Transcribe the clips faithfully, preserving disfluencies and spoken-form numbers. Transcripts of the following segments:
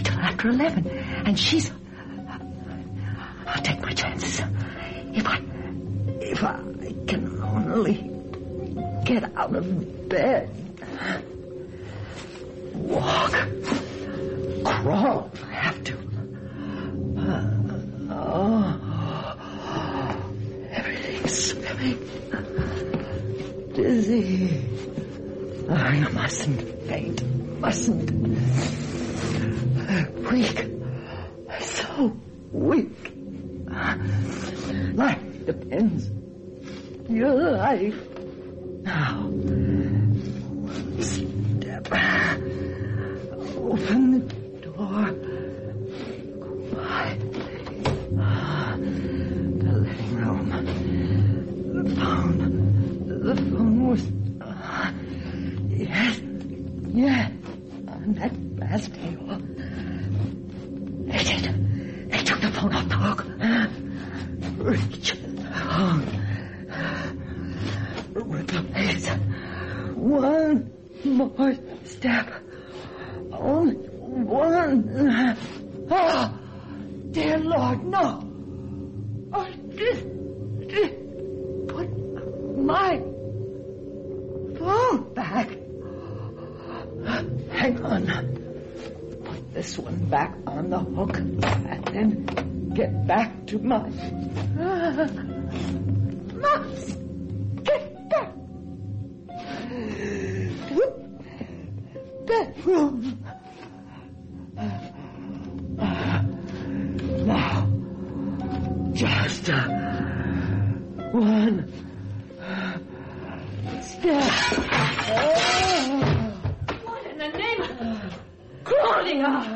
till after eleven. And she's... I'll take my chances. If I... If I can only get out of bed. Walk. Crawl if I have to. Uh, oh. Everything's swimming. Dizzy. Oh, I mustn't faint. Mustn't. Weak. So weak. Life depends. Your life. Now. Step. Open the door. Quietly. The living room. The phone. The phone was... Uh, yes. Yes. On that glass table. They did. They took the phone off the hook. Reach on. Replace. One more step. Only one. Oh, dear Lord, no. Oh, put my phone back. Hang on. Put this one back on the hook and then get back to my... Uh, must get back to bedroom. Uh, now, just uh, one step. Oh. What in the name of Claudia?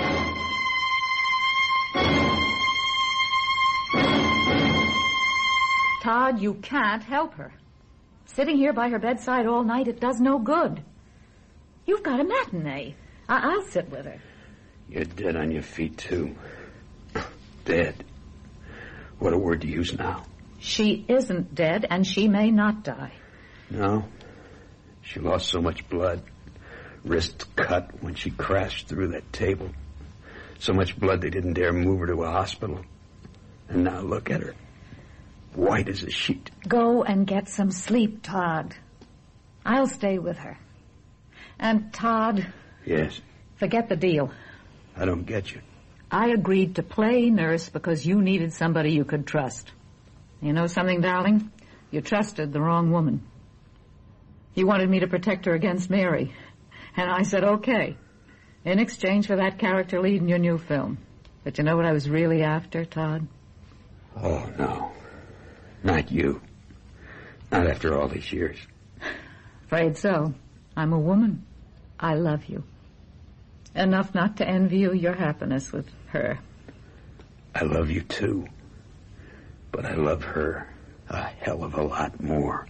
Todd, you can't help her. Sitting here by her bedside all night, it does no good. You've got a matinee. I- I'll sit with her. You're dead on your feet, too. Dead. What a word to use now. She isn't dead, and she may not die. No. She lost so much blood. Wrist cut when she crashed through that table. So much blood they didn't dare move her to a hospital. And now look at her. White as a sheet. Go and get some sleep, Todd. I'll stay with her. And, Todd... Yes? Forget the deal. I don't get you. I agreed to play nurse because you needed somebody you could trust. You know something, darling? You trusted the wrong woman. You wanted me to protect her against Mary. And I said, okay, in exchange for that character lead in your new film. But you know what I was really after, Todd? Oh, no. Not you. Not after all these years. Afraid so. I'm a woman. I love you. Enough not to envy you your happiness with her. I love you, too. But I love her a hell of a lot more.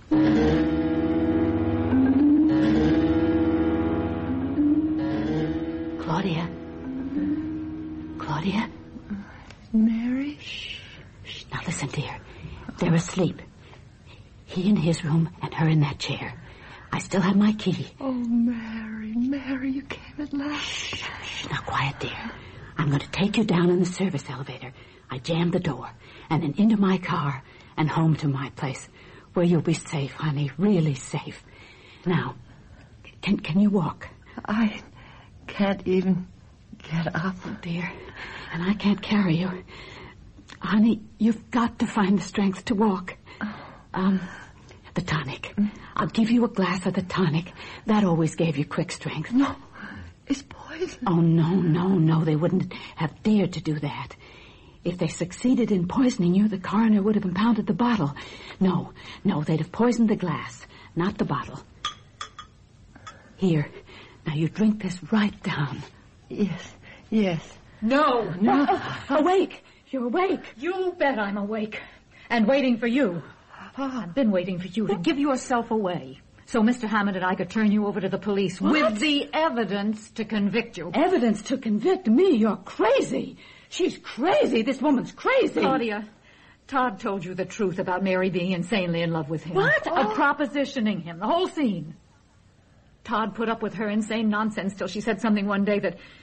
Claudia? Claudia? Mary? Shh. Shh. Now listen, dear. They're asleep. He in his room and her in that chair. I still have my key. Oh, Mary, Mary, you came at last. Shh, shh. Now quiet, dear. I'm going to take you down in the service elevator. I jammed the door and then into my car and home to my place where you'll be safe, honey, really safe. Now, can can you walk? I can't even get up. Oh, dear, and I can't carry you. Honey, you've got to find the strength to walk. Um, the tonic. I'll give you a glass of the tonic. That always gave you quick strength. No, it's poison. Oh, no, no, no, they wouldn't have dared to do that. If they succeeded in poisoning you, the coroner would have impounded the bottle. No, no, they'd have poisoned the glass, not the bottle. Here, now you drink this right down. Yes, yes. No, no. Awake! You're awake. You bet I'm awake. And waiting for you. I've been waiting for you to give yourself away. So Mister Hammond and I could turn you over to the police What? with the evidence to convict you. Evidence to convict me? You're crazy. She's crazy. This woman's crazy. Claudia, Todd told you the truth about Mary being insanely in love with him. What? Of propositioning him, the whole scene. Todd put up with her insane nonsense till she said something one day that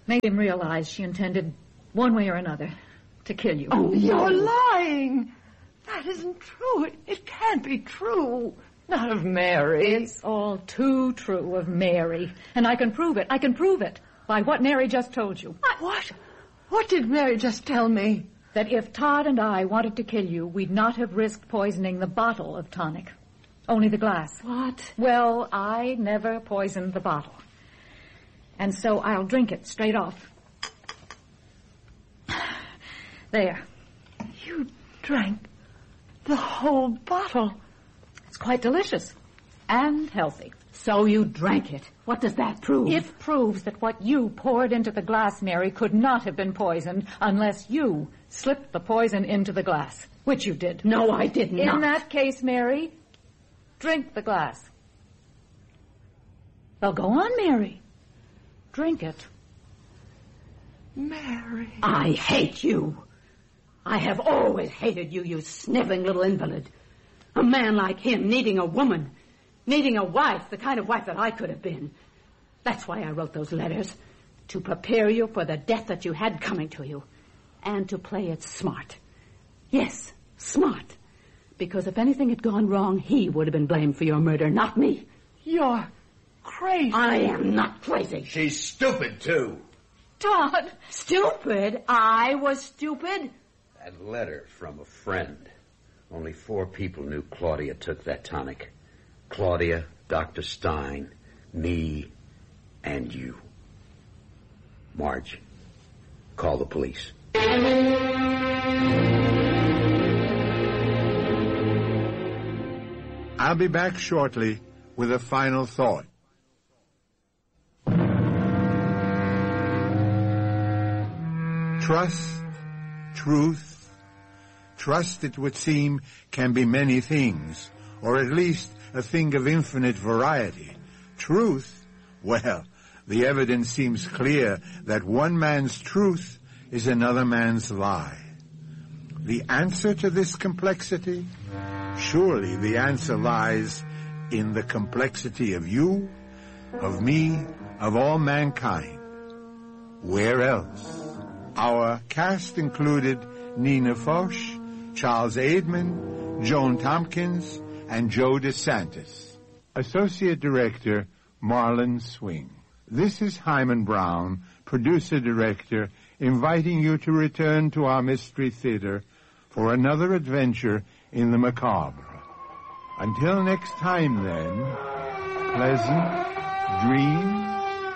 Made him realize she intended, one way or another, to kill you. Oh, you're lying. That isn't true. It, it can't be true. Not of Mary. It's all too true of Mary. And I can prove it. I can prove it by what Mary just told you. What? What did Mary just tell me? That if Todd and I wanted to kill you, we'd not have risked poisoning the bottle of tonic. Only the glass. What? Well, I never poisoned the bottle. And so I'll drink it straight off. There. You drank the whole bottle. It's quite delicious. And healthy. So you drank it. What does that prove? It proves that what you poured into the glass, Mary, could not have been poisoned unless you slipped the poison into the glass, which you did. No, I did not. In that case, Mary, drink the glass. Well, go on, Mary. Drink it. Mary. I hate you. I have always hated you, you sniveling little invalid. A man like him needing a woman, needing a wife, the kind of wife that I could have been. That's why I wrote those letters, to prepare you for the death that you had coming to you, and to play it smart. Yes, smart. Because if anything had gone wrong, he would have been blamed for your murder, not me. You're crazy. I am not crazy. She's stupid, too. Todd! Stupid? I was stupid? That letter from a friend. Only four people knew Claudia took that tonic. Claudia, Doctor Stein, me, and you. Marge, call the police. I'll be back shortly with a final thought. Trust, truth, trust, it would seem, can be many things, or at least a thing of infinite variety. Truth, well, the evidence seems clear that one man's truth is another man's lie. The answer to this complexity? Surely the answer lies in the complexity of you, of me, of all mankind. Where else? Our cast included Nina Foch, Charles Aidman, Joan Tompkins, and Joe DeSantis. Associate Director, Marlon Swing. This is Hyman Brown, Producer-Director, inviting you to return to our Mystery Theater for another adventure in the macabre. Until next time, then, pleasant dreams.